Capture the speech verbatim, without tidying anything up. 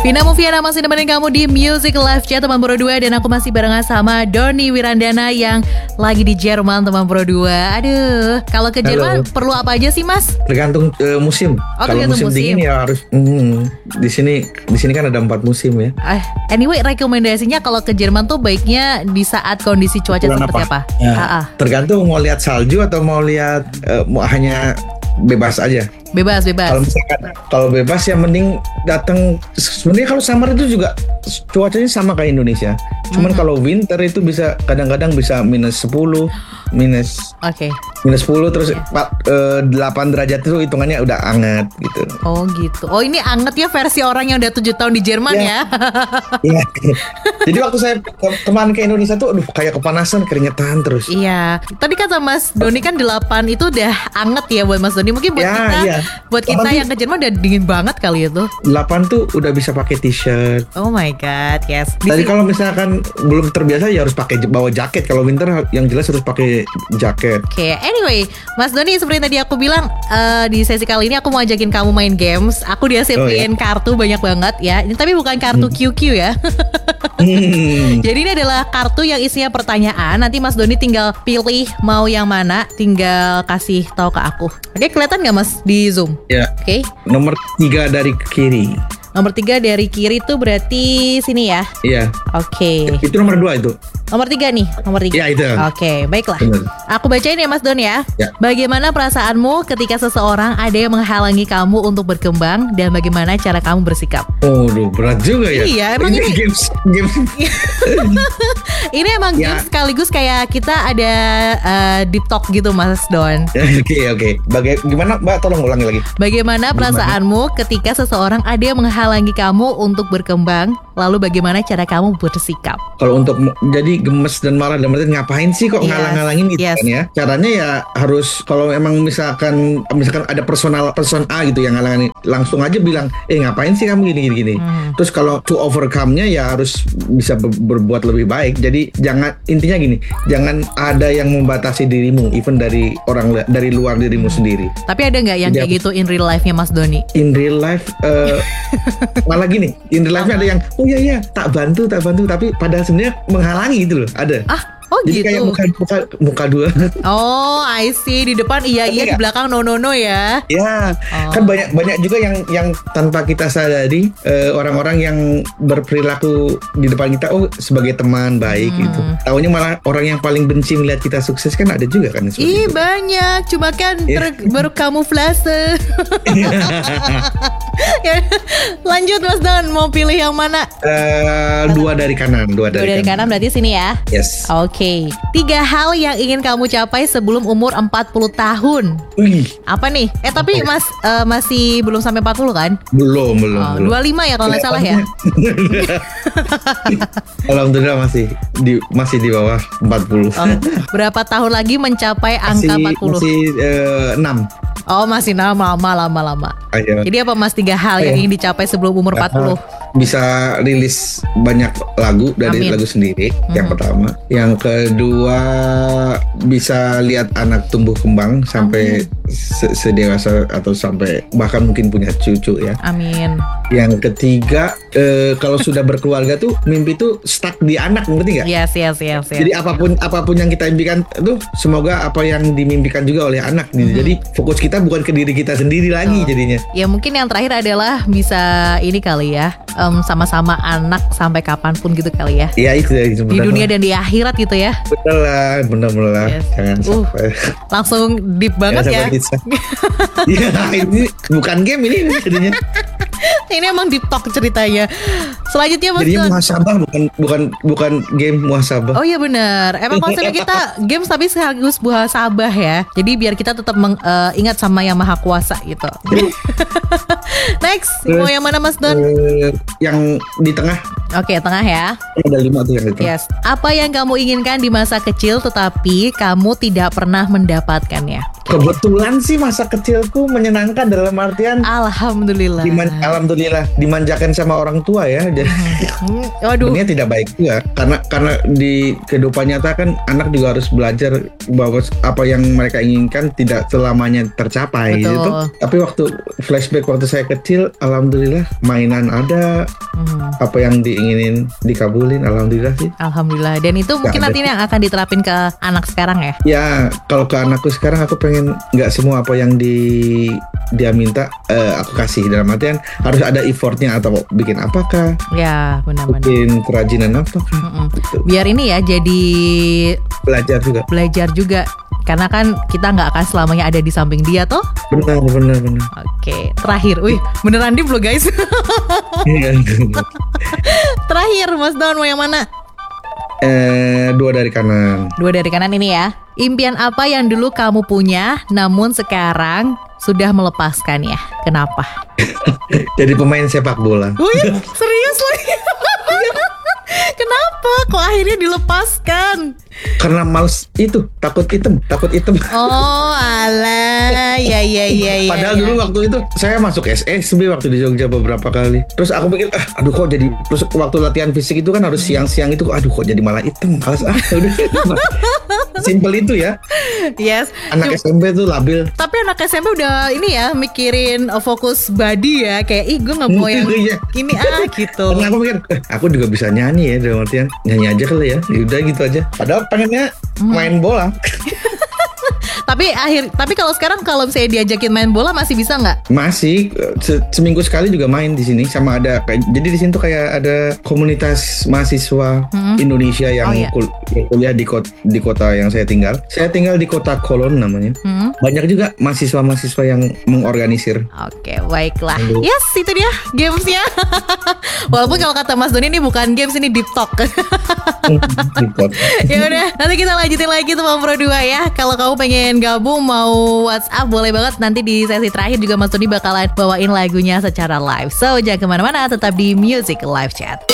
Vina Mufiana masih nemenin kamu di Music Live Chat teman Pro dua. Dan aku masih barengan sama Doni Wirandana yang lagi di Jerman teman Pro dua. Aduh, kalau ke Jerman Halo. Perlu apa aja sih Mas? Tergantung uh, musim. Oh, kalau musim, musim dingin ya harus hmm, di sini di sini kan ada empat musim ya. Eh, anyway rekomendasinya kalau ke Jerman tuh baiknya di saat kondisi cuaca Bulan seperti apa? apa? Ya, ah, ah. Tergantung mau lihat salju atau mau lihat uh, mau hanya bebas aja. Bebas, bebas. Kalau misalkan kalau bebas ya mending datang. Sebenarnya kalau summer itu juga cuacanya sama kayak Indonesia. Cuman mm-hmm. kalau winter itu bisa kadang-kadang bisa minus sepuluh, minus Oke. Okay. minus sepuluh terus okay. delapan derajat itu hitungannya udah anget gitu. Oh gitu. Oh ini anget ya versi orang yang udah tujuh tahun di Jerman ya. Iya. Jadi waktu saya ke- kemarin ke Indonesia tuh aduh kayak kepanasan, keringetan terus. Iya. Tadi kata Mas Doni kan delapan itu udah anget ya buat Mas Doni. Mungkin buat ya, kita iya. buat kita yang ke Jerman udah dingin banget kali itu. delapan tuh udah bisa pakai t-shirt. Oh my god, yes. Tadi kalau misalkan belum terbiasa ya harus pakai bawa jaket. Kalau winter yang jelas harus pakai jaket. Oke, okay. Anyway, Mas Doni seperti tadi aku bilang uh, di sesi kali ini aku mau ajakin kamu main games. Aku diasihin oh, ya? kartu banyak banget ya. Ini tapi bukan kartu hmm. Q Q ya. hmm. Jadi ini adalah kartu yang isinya pertanyaan. Nanti Mas Doni tinggal pilih mau yang mana, tinggal kasih tahu ke aku. Oke, kelihatan nggak Mas di Zoom? Ya. Oke. Okay. Nomor tiga dari kiri. Nomor tiga dari kiri itu berarti sini ya? Iya. Oke. Okay. Itu nomor dua itu. Nomor tiga nih, nomor tiga. Iya itu. Oke, okay, baiklah. Bener. Aku bacain ya Mas Don ya. Ya. Bagaimana perasaanmu ketika seseorang ada yang menghalangi kamu untuk berkembang dan bagaimana cara kamu bersikap? Oh, duh, berat juga ya. Iya, emang ini, ini games, games. Ini emang ya. games sekaligus kayak kita ada uh, deep talk gitu Mas Don. Oke oke. Okay, okay. Bagaimana Mbak? Tolong ulangi lagi. Bagaimana perasaanmu Bagaimana? ketika seseorang ada yang menghalangi kamu untuk berkembang? Lalu bagaimana cara kamu bersikap? Kalau untuk jadi gemes dan marah dan berarti ngapain sih kok yes. ngalang-ngalangin gitu yes. kan ya? Caranya ya harus kalau emang misalkan misalkan ada personal person A gitu yang ngalangin, langsung aja bilang, eh ngapain sih kamu gini gini gini. Hmm. Terus kalau to overcome-nya ya harus bisa ber- berbuat lebih baik. Jadi jangan intinya gini, jangan ada yang membatasi dirimu, even dari orang dari luar dirimu hmm. sendiri. Tapi ada nggak yang Jadi, kayak gitu in real life-nya Mas Doni? In real life uh, malah gini, in real life-nya ada yang oh iya iya tak bantu tak bantu tapi padahal sebenarnya menghalangi gitu loh, ada. Ah, oh jadi gitu. kayak muka muka muka dua. Oh, I see. Di depan iya iya, di belakang no no no ya. Ya, oh. Kan banyak banyak juga yang yang tanpa kita sadari uh, orang-orang yang berperilaku di depan kita oh sebagai teman baik hmm. gitu. Taunya malah orang yang paling benci melihat kita sukses kan ada juga kan. Ih, banyak. Cuma kan yeah. ter- baru kamuflase. Ya, lanjut Mas Don, mau pilih yang mana? Uh, dua dari kanan, dua dari, dua dari kanan. kanan berarti sini ya. Yes. Oke. Okay. Tiga hal yang ingin kamu capai sebelum umur empat puluh tahun. Wih. Apa nih? Eh tapi Mas uh, masih belum sampai empat puluh kan? Belum, belum. Oh, belum. dua puluh lima ya kalau nggak salah ya. Alhamdulillah masih di masih di bawah empat puluh. Oh, berapa tahun lagi mencapai masih, angka empat puluh? Masih uh, enam. Oh masih lama lama lama. Ayo. Jadi apa Mas tiga hal Ayo. yang ingin dicapai sebelum umur empat puluh? Bisa rilis banyak lagu dari Amin. lagu sendiri mm-hmm. yang pertama. Yang kedua bisa lihat anak tumbuh kembang sampai se- sedewasa atau sampai bahkan mungkin punya cucu ya. Amin. Yang ketiga eh, kalau sudah berkeluarga tuh mimpi tuh stuck di anak, ngerti nggak? Yes yes yes. yes. Jadi apapun apapun yang kita impikan tuh semoga apa yang dimimpikan juga oleh anak. Mm-hmm. Jadi fokus kita bukan ke diri kita sendiri lagi oh. jadinya. Ya mungkin yang terakhir adalah bisa ini kali ya. Um, sama-sama anak sampai kapanpun gitu kali ya. Iya itu ya. Itu di dunia dan di akhirat gitu ya. Bener lah, bener-bener lah. Yes. Jangan uh, sampai. Langsung deep banget ya. Iya ini bukan game ini jadinya. Ini emang deep talk ceritanya. Selanjutnya Mas Jadinya muhasabah bukan bukan bukan game muhasabah. Oh iya benar. Emang konsepnya kita games tapi sekaligus muhasabah ya. Jadi biar kita tetap meng, uh, ingat sama yang maha kuasa gitu. Next, Terus, mau yang mana Mas Don? Uh, yang di tengah. Oke, tengah ya. Ada lima tuh yang itu. Yes. Apa yang kamu inginkan di masa kecil tetapi kamu tidak pernah mendapatkannya? Kebetulan sih masa kecilku menyenangkan dalam artian Alhamdulillah. Diman, alhamdulillah dimanjakan sama orang tua ya. Jadi hmm. Waduh. Ini tidak baik juga karena karena di kehidupan nyata kan anak juga harus belajar bahwa apa yang mereka inginkan tidak selamanya tercapai. Betul. Gitu. Tapi waktu flashback waktu saya kecil, alhamdulillah mainan ada, hmm. apa yang diinginin dikabulin, alhamdulillah sih. Alhamdulillah. Dan itu mungkin nanti yang akan diterapin ke anak sekarang ya? Ya, kalau ke anakku sekarang aku pengen nggak semua apa yang di dia minta uh, aku kasih, dalam artian harus ada effortnya atau bikin apakah? Ya, benar-benar. Bikin kerajinan apakah? Gitu. Biar ini ya jadi belajar juga. Belajar juga. Karena kan kita nggak akan selamanya ada di samping dia toh. Benar, benar, benar. Oke, terakhir, wih beneran deep loh guys. Terakhir, Mas Don mau yang mana? Eh, dua dari kanan. Dua dari kanan ini ya. Impian apa yang dulu kamu punya, namun sekarang sudah melepaskannya? Kenapa? Jadi pemain sepak bola. Wih, serius lagi? Kenapa? Kok akhirnya dilepaskan? Karena males itu, takut hitam, takut hitam. Oh, alah, ya ya ya ya. Padahal ya. dulu waktu itu saya masuk S S B waktu di Jogja beberapa kali. Terus aku pikir, ah, aduh kok jadi, terus waktu latihan fisik itu kan harus siang-siang itu, aduh kok jadi malah hitam, males ah. Udah. Simple itu ya. Yes. Anak S M P tuh labil. Tapi anak S M P udah ini ya mikirin uh, fokus body ya, kayak ih gue nggak mau yang ini ah gitu. Karena aku mikir, eh, aku juga bisa nyanyi ya, dalam artian nyanyi aja kali ya. Udah gitu aja. Padahal pengennya main bola. Tapi akhir, tapi kalau sekarang kalau saya diajakin main bola masih bisa nggak? Masih se seminggu sekali juga main di sini, sama ada kayak, jadi di sini tuh kayak ada komunitas mahasiswa hmm. Indonesia yang oh, iya. kul kuliah di kota, di kota yang saya tinggal. Saya tinggal di kota Kolon namanya. Hmm. Banyak juga mahasiswa-mahasiswa yang mengorganisir. Oke, baiklah. Aduh. Yes, itu dia gamesnya. Walaupun kalau kata Mas Doni ini bukan games, ini deep talk. Ya udah, nanti kita lanjutin lagi tuh Bang Pro dua ya. Kalau kamu pengen gabung mau WhatsApp boleh banget. Nanti di sesi terakhir juga Mas Doni bakalan bawain lagunya secara live. So jangan kemana-mana, tetap di Music Live Chat.